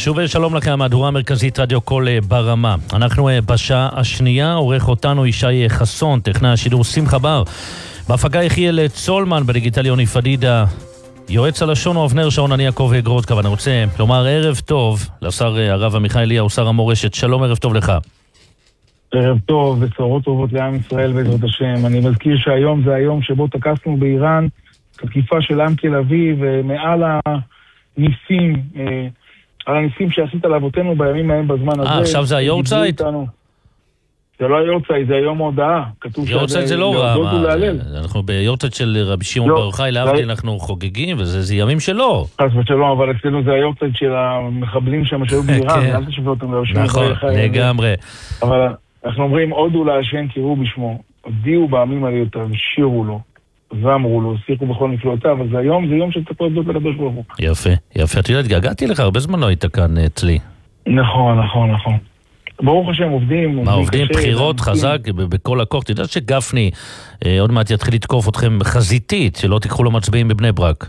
שוב שלום לכם, המהדורה המרכזית רדיו קול ברמה. אנחנו בשעה השנייה, עורך אותנו ישי חסון, טכנאי השידור שמחה בר, בהפקה יחיאל צולמן, בדיגיטל יוני פדידה, יועץ הלשון אבנר שעון, אני יעקב גרודקה. ואני רוצה לומר ערב טוב לשר הרב עמיחי אליהו, שר המורשת. שלום, ערב טוב לך. ערב טוב וצרות טובות לעם ישראל בעזרת השם. אני מזכיר שהיום זה היום שבו תקפנו באיראן תקיפה של עם תל אביב, מעל הניסים, על הניסים שעשית לאבותינו בימים ההם בזמן הזה. עכשיו זה היורצייט? זה לא היורצייט, זה היום הודעה. יורצייט זה לא רע. אנחנו ביורצייט של רבי שמעון בר יוחאי, להבדיל אנחנו חוגגים, וזה ימים שלו. חס ושלום, אבל אצלנו זה היורצייט של המחבלים שם שהיו באיראן, אל תשווה אותם לרבי שמעון בר יוחאי. לגמרי. אבל אנחנו אומרים, הודו להשם קראו בשמו, הודיעו בעמים עליותיו, שירו לו, ואמרו לו, שיחו בכל נפלאותיו. אז היום זה יום שתפו עדות לקדוש ברוך הוא. יפה, יפה. אתה יודע, התגעגעתי לך, הרבה זמן לא היית כאן אצלי. נכון. ברוך השם, עובדים. מה, עובדים? בחירות חזק בכל הכוח. אתה יודע שגפני עוד מעט יתחיל לתקוף אתכם חזיתית, שלא תיקחו לו מצביעים בבני ברק.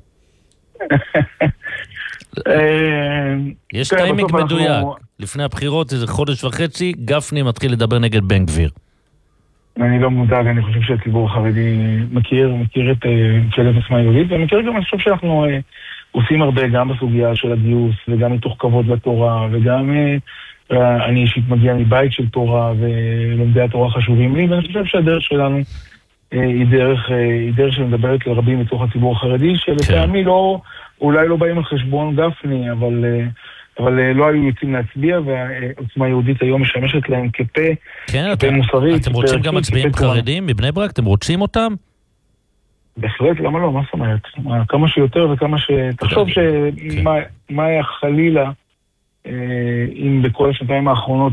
יש טיימינג מדויק. לפני הבחירות, איזה חודש וחצי, גפני מתחיל לדבר נגד בן גביר. אני לא מודאג, אני חושב שהציבור החרדי מכיר את ממשלת עוצמה יהודית, ומכיר גם, אני חושב שאנחנו עושים הרבה גם בסוגיה של הגיוס, וגם מתוך כבוד לתורה, וגם אני אישית מגיע מבית של תורה, ולומדי התורה חשובים לי, ואני חושב שהדרך שלנו היא דרך שמדברת לרבים מתוך הציבור החרדי, שלטעמי אולי לא באים על חשבון גפני, אבל לא היו יוצאים להצביע, והעוצמה היהודית היום משמשת להם כפה מוסרי. אתם רוצים גם מצביעים חרדים מבני ברק? אתם רוצים אותם? בהחלט, למה לא? מה זאת אומרת? כמה שיותר וכמה תחשוב שמה היה חלילה אם בכל השנתיים האחרונות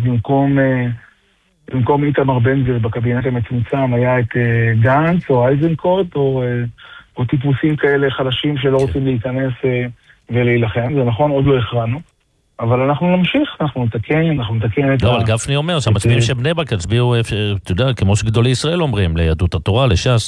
במקום איתמר בן גביר בקבינט המצומצם היה את גנץ או אייזנקוט או טיפוסים כאלה חלשים שלא רוצים להיכנס ולהילחם. זה נכון, עוד לא הכרענו, אבל אנחנו נמשיך, אנחנו נתקן את לא, אבל גפני אומר שהמצביעים של בני ברק יצביעו, אתה יודע, כמו שגדולי ישראל אומרים, ליהדות התורה, לש"ס.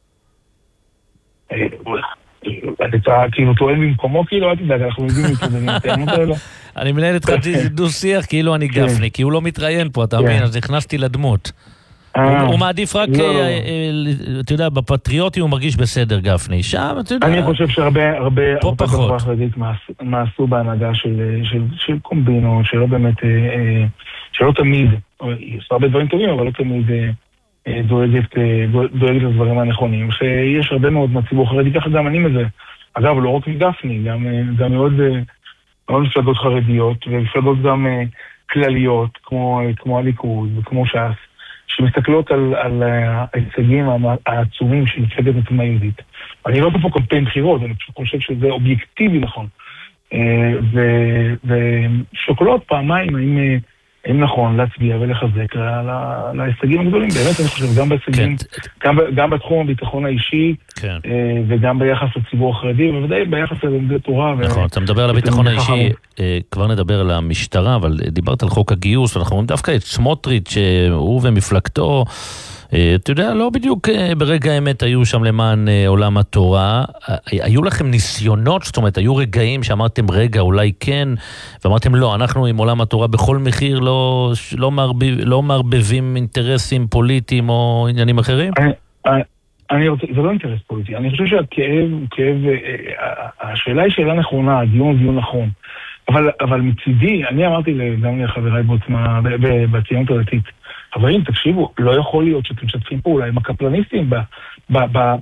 אתה כאילו טוען במקומו, כאילו, אל תדאג, אנחנו יודעים להתמודד. אני מנהל את חצי דו שיח כאילו אני גפני, כי הוא לא מתראיין פה, אתה מבין, אז נכנסתי לדמות. הוא מעדיף רק, אתה יודע, בפטריוטי הוא מרגיש בסדר גפני. שם, אתה יודע... אני חושב שהרבה בחברה החרדית מעשו בהנהגה של קומבינות, שלא תמיד, יש הרבה דברים טובים, אבל לא תמיד דואגת לדברים הנכונים. שיש הרבה מאוד מהציבור החרדי, ככה גם אני מזה. אגב, לא רק מגפני, גם מאוד מפלגות חרדיות, ומפלגות גם כלליות, כמו הליכוד וכמו ש"ס, שמסתכלות על ההישגים העצומים של מפלגת עוצמה יהודית. אני לא פה קמפיין בחירות, אני פשוט חושב שזה אובייקטיבי נכון. ושוקלות פעמיים האם נכון להצביע ולחזק להישגים הגדולים. באמת אני חושב גם בהישגים, גם בתחום הביטחון האישי, וגם ביחס לציבור החרדי, ובוודאי ביחס ללומדי תורה. נכון, אתה מדבר על הביטחון האישי, כבר נדבר על המשטרה, אבל דיברת על חוק הגיוס, ואנחנו רואים דווקא את סמוטריץ' שהוא ומפלגתו, אתה יודע, לא בדיוק ברגע האמת היו שם למען עולם התורה. היו לכם ניסיונות, זאת אומרת, היו רגעים שאמרתם רגע, אולי כן, ואמרתם לא, אנחנו עם עולם התורה בכל מחיר לא מערבבים אינטרסים פוליטיים או עניינים אחרים? זה לא אינטרס פוליטי. אני חושב שהכאב הוא כאב, השאלה היא שאלה נכונה, הדיון הוא דיון נכון. אבל מצידי, אני אמרתי גם לחבריי בעוצמה, בציונות הדתית, חברים, תקשיבו, לא יכול להיות שאתם משתפים פעולה עם הקפלניסטים